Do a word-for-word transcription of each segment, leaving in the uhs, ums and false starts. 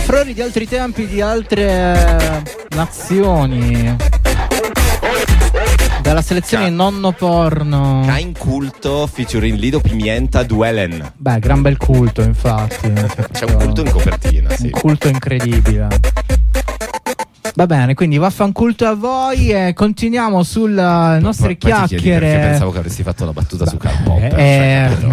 frori di altri tempi, di altre nazioni. Dalla selezione Ca- Nonno Porno. Cain Culto featuring Lido Pimienta Duelen. Beh, gran bel culto, infatti. C'è un culto in copertina, sì. Un culto incredibile. Va bene, quindi vaffanculto a voi e continuiamo sulle nostre Poi- poi ti chiedi chiacchiere. perché pensavo che avresti fatto la battuta su Karl Popper. Eh, cioè, no.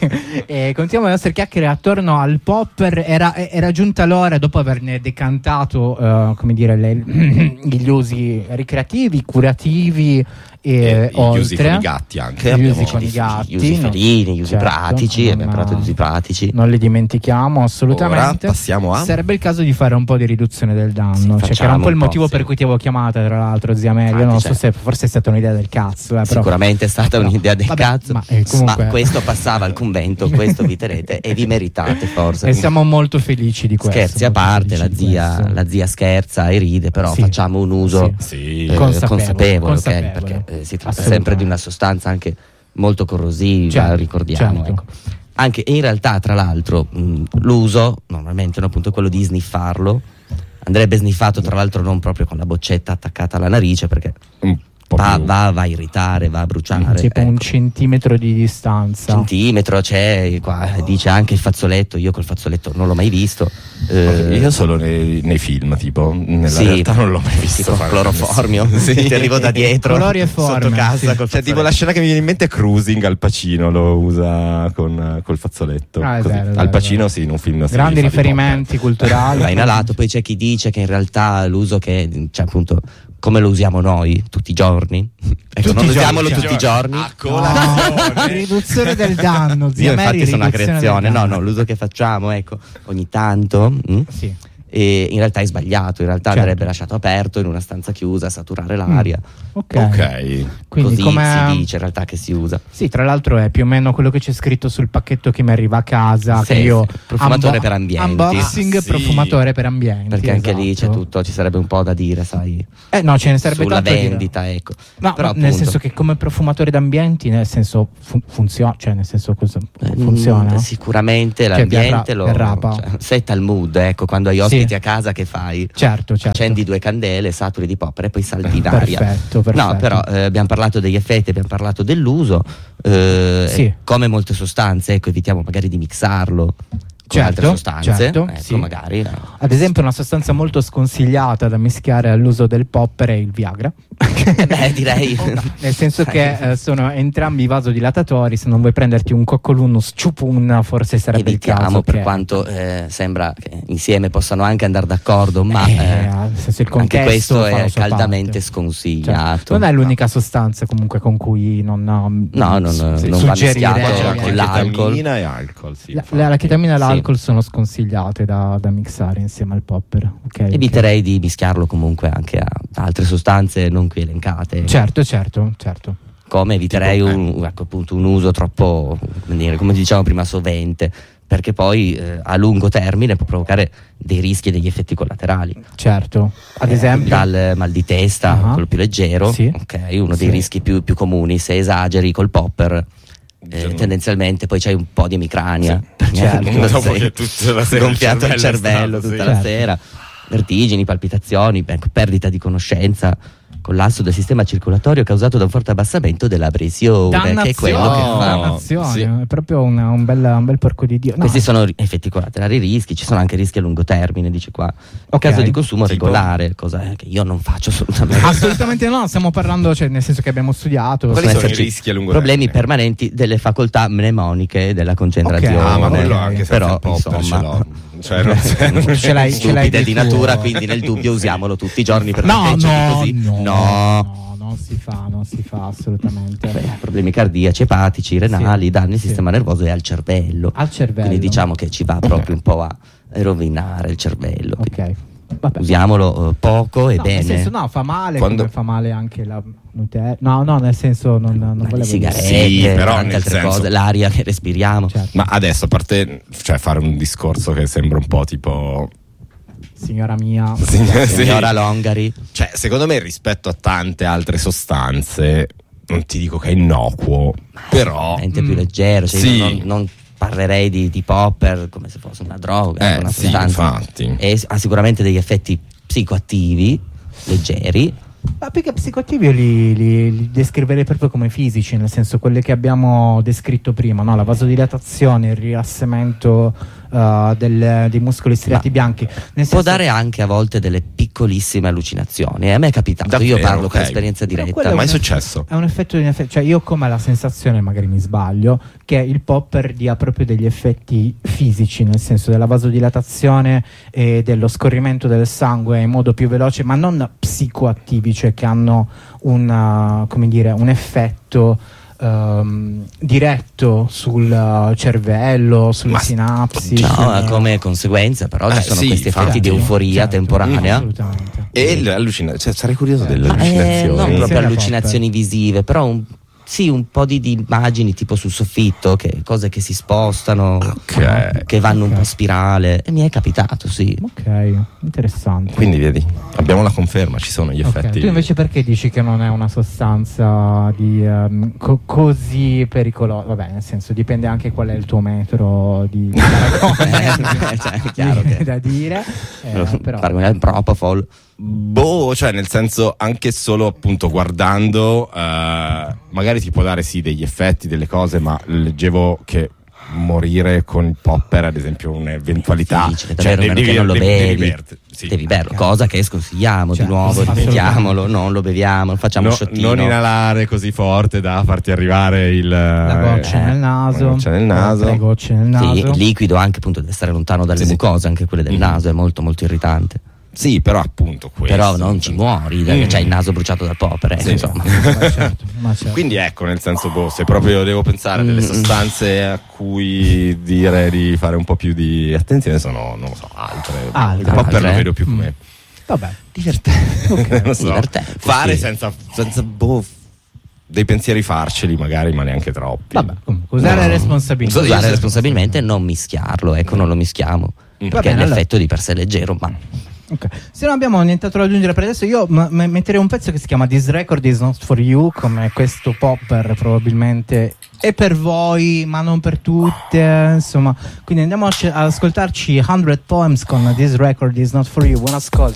E continuiamo le nostre chiacchiere attorno al Popper. Era, era giunta l'ora, dopo averne decantato uh, come dire, le, gli usi ricreativi, curativi e, E gli oltre usi con i gatti anche. gli abbiamo- usi con i gatti, Gli usi no? felini, gli usi Certo, pratici, non- abbiamo parlato di usi pratici. non li dimentichiamo assolutamente. Ora passiamo a- Sarebbe il caso di fare un po' di riduzione del danno, Sì, cioè, che era facciamo un po' il un po', motivo sì. per cui ti avevo chiamata, tra l'altro, zia Amelia. Infatti, Non so cioè- se forse è stata un'idea del cazzo, eh, però. Sicuramente è stata Però, un'idea del vabbè, cazzo, ma, eh, comunque- ma questo passava al convento, questo vi terete e vi meritate forse. E siamo molto felici di questo. Scherzi a molto parte, felici la di zia, questo. la zia scherza e ride, però Sì. facciamo un uso Sì. eh, Consapevole, consapevole, ok? consapevole. Perché eh, si tratta Assolutamente. sempre di una sostanza anche molto corrosiva, Certo, ricordiamo. certo. Ecco. Anche e in realtà, tra l'altro, mh, l'uso normalmente no, appunto è quello di sniffarlo. Andrebbe sniffato, tra l'altro, non proprio con la boccetta attaccata alla narice, perché Un po' va, più. va, va a irritare, va a bruciare. Tipo un ecco. centimetro di distanza. Centimetro c'è qua, dice anche il fazzoletto. Io col fazzoletto non l'ho mai visto. Eh, Io solo nei, nei film, tipo, nella sì, realtà non l'ho mai visto tipo fare cloroformio. sì. Ti arrivo da dietro, Colori e forme, sotto casa sì. col Cioè, fazzoletto. tipo la scena che mi viene in mente è Cruising, Al Pacino lo usa con col fazzoletto. Ah, è così. vero, è Al vero, Pacino, è vero. sì, in un film sì, Grandi fa di riferimenti culturali. va inalato. Poi c'è chi dice che in realtà l'uso che, cioè appunto, come lo usiamo noi tutti i giorni, ecco, Tutti non i usiamolo giorni. tutti i giorni. A No, colazione. riduzione del danno, zia Io Mary, infatti sono una riduzione del creazione, no, danno. no, l'uso che facciamo, ecco, ogni tanto. mm, Sì. E in realtà è sbagliato, in realtà Certo. andrebbe lasciato aperto in una stanza chiusa a saturare l'aria. Ok. Ok. Quindi Così come si dice in realtà che si usa. Sì, tra l'altro è più o meno quello che c'è scritto sul pacchetto che mi arriva a casa, Sì, che io sì, profumatore per ambienti. Unboxing Ah, sì. profumatore per ambienti. Perché anche lì c'è esatto. tutto, ci sarebbe un po' da dire, sai, Eh no, ce ne sarebbe sulla tanto da dire. vendita, ecco. No, Però ma nel appunto, senso che come profumatore d'ambienti, nel senso fun- funziona, cioè nel senso cosa eh, funziona? mm, no? sicuramente Cioè, l'ambiente vi lo arrapa. cioè, setta il mood, ecco, quando hai ospiti Sì. a casa che fai? Certo, certo. Accendi due candele, saturi di popper e poi salti in aria. Perfetto, perfetto. No, però eh, abbiamo parlato degli effetti, abbiamo parlato dell'uso. eh, Sì. Come molte sostanze, ecco, evitiamo magari di mixarlo con Certo, altre sostanze. certo, ecco, sì. magari. eh. Ad esempio una sostanza molto sconsigliata da mischiare all'uso del popper è il Viagra. Beh, direi. Nel senso che eh, sono entrambi vasodilatatori, se non vuoi prenderti un coccolunus ciupun forse sarebbe il Evitiamo, caso per che- quanto eh, sembra che insieme possano anche andare d'accordo, ma Eh, eh, nel senso il anche contesto questo fa la è sua caldamente parte. sconsigliato. Cioè, non è l'unica sostanza comunque con cui non, No, non, sì, non sì, va suggerire mischiato con l'alcol. Ketamina e alcol, sì, la, infatti. la, la chetamina e Sì. l'alcol sono sconsigliate da, da mixare insieme al popper. Okay, Eviterei di mischiarlo comunque anche a altre sostanze non qui elencate. ok. Certo, certo, certo. Come eviterei Tipo, un, ecco, appunto, un uso troppo, come dire, come diciamo prima, sovente, perché poi eh, a lungo termine può provocare dei rischi e degli effetti collaterali. Certo. Ad Eh, esempio, dal mal di testa, Ah. quello più leggero, Sì. ok, uno Sì. dei rischi più, più comuni. Se esageri col popper, eh, Diciamo- tendenzialmente poi c'hai un po' di emicrania, perché Certo. non Dopo sei che tutta la sera gonfiato il è cervello stato, tutta sì. la Certo. sera, vertigini, palpitazioni, ecco, perdita di conoscenza, collasso del sistema circolatorio causato da un forte abbassamento della pressione, che è quello che No. fa. dannazione, Sì. è proprio una- un, bel, un bel porco di Dio. No, Questi sono ri- effetti collaterali rischi, ci sono anche rischi a lungo termine, dice qua. In Ok. caso di consumo Tipo? regolare, cosa che io non faccio assolutamente. assolutamente no, stiamo parlando, cioè, nel senso che abbiamo studiato. Quali Possono sono i esserci rischi a lungo problemi termine? permanenti delle facoltà mnemoniche della concentrazione. Ok. Ah, ma quello Ok. anche senza però il popper insomma, ce l'ho. Cioè, non Ce l'hai- ce l'hai stupide di di tuo. natura, quindi nel dubbio usiamolo tutti i giorni per No, proteggerci no, così. no, no. no, non si fa, non si fa assolutamente. Beh, problemi cardiaci, epatici, renali, Sì, danni al sì. sistema nervoso e al cervello. Al cervello. Quindi diciamo che ci va proprio un po' a rovinare il cervello. Ok. Vabbè. Usiamolo eh, poco e No, bene. nel senso, no, fa male, Quando- come fa male anche la Nutella. No, no, nel senso non, non Ma le volevo dire. sigarette, Sì, però tante nel altre senso- cose, l'aria che respiriamo. Certo. Ma adesso, a parte cioè, fare un discorso che sembra un po' tipo Signora mia. Sì, sì. Signora Longari. Cioè, secondo me rispetto a tante altre sostanze, non ti dico che è innocuo, però Niente più Mm. leggero, cioè Sì. non, non parlerei di, di popper come se fosse una droga, Eh, una sì, sostanza. infatti. E ha sicuramente degli effetti psicoattivi leggeri. Ma perché psicoattivi io li, li, li descriverei proprio come fisici, nel senso quelli che abbiamo descritto prima, no? La vasodilatazione, il rilassamento uh, del, dei muscoli striati Ma bianchi. Nel può senso, dare anche a volte delle piccolissime allucinazioni. A me è capitato, Davvero? io parlo per Ok. esperienza Però diretta. quello è Ma è un- successo? È un effetto di effetti, cioè io ho come la sensazione, magari mi sbaglio, che il popper dia proprio degli effetti fisici, nel senso della vasodilatazione e dello scorrimento del sangue in modo più veloce, ma non psicoattivi, cioè che hanno una, come dire, un effetto ehm, diretto sul uh, cervello, sulle Ma- sinapsi. No, sul- ma come conseguenza, però Eh, ci sono sì, questi infatti. effetti di euforia Certo, temporanea. assolutamente. E l'allucina- cioè, sarei curioso delle Ma, eh, allucinazioni. non proprio Insieme a allucinazioni visive, però un, sì, un po' di, di immagini tipo sul soffitto, che, cose che si spostano, Ok. che vanno un Ok. po' a spirale. E mi è capitato, sì. Ok, interessante. Quindi vedi, abbiamo la conferma, ci sono gli Ok, effetti. tu invece perché dici che non è una sostanza di, ehm, co- così pericolosa? Vabbè, nel senso dipende anche qual è il tuo metro di paragone, Eh, cioè, è chiaro che- da dire, eh, però Paragonare al Propofol. Boh, cioè nel senso anche solo appunto guardando eh, magari ti può dare sì degli effetti, delle cose, ma leggevo che morire con il popper ad esempio un'eventualità, Difficile, cioè, davvero, a meno che non lo devi, bevi. berti- sì. Devi berlo, cosa che sconsigliamo Cioè, di nuovo, assolutamente. ripetiamolo, non lo beviamo, non facciamo No- un shottino. non inalare così forte da farti arrivare il la goccia eh, nel naso, la goccia nel naso. tre gocce nel naso. Sì, il liquido anche appunto deve stare lontano dalle Sì, sì. mucose, anche quelle del Mhm. naso, è molto molto irritante. Sì, però appunto questo. Però non ci muori, Mm. c'hai il naso bruciato dal popper, ecco, Sì. insomma. Ma certo, ma certo. Quindi ecco, nel senso, boh, se proprio devo pensare a delle Mm. sostanze a cui dire di fare un po' più di attenzione, sono, non lo so, altre. Altre. Il popper Altre? lo vedo più come Vabbè, divertente. Ok. Non so, Divertente, fare sì. senza, senza boh, dei pensieri farceli magari, ma neanche troppi. vabbè, comunque usare No. responsabilmente. Usare Usare responsabilmente e non mischiarlo, ecco, non lo mischiamo. Mm. Perché bene, allora. l'effetto di per sé è leggero, ma Ok. Se non abbiamo nient'altro da aggiungere per adesso, io m- m- metterei un pezzo che si chiama This Record Is Not For You, come questo popper probabilmente è per voi, ma non per tutte, insomma. Quindi andiamo a c- ad ascoltarci cento Poems con This Record Is Not For You. Buon ascolto.